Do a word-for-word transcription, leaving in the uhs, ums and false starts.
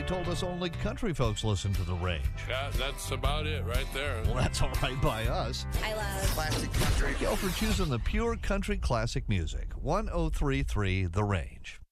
told us only country folks listen to The Range. Yeah, that's about it right there. Well, that's all right by us. I love classic country. Thank you all for choosing the pure country classic music. one oh three point three The Range.